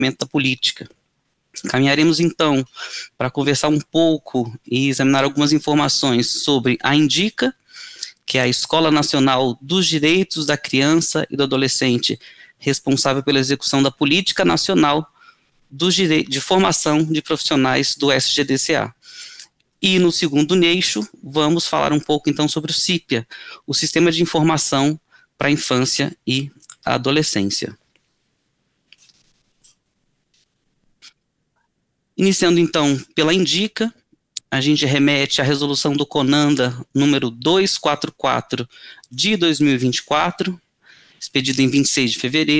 desenvolvimento da política. Caminharemos, então, para conversar um pouco e examinar algumas informações sobre a INDICA, que é a Escola Nacional dos Direitos da Criança e do Adolescente, responsável pela execução da Política Nacional de Formação de Profissionais do SGDCA. E no segundo eixo, vamos falar um pouco, então, sobre o CIPIA, o Sistema de Informação para a Infância e a Adolescência. Iniciando, então, pela INDICA, a gente remete à resolução do CONANDA número 244 de 2024, expedida em 26 de fevereiro,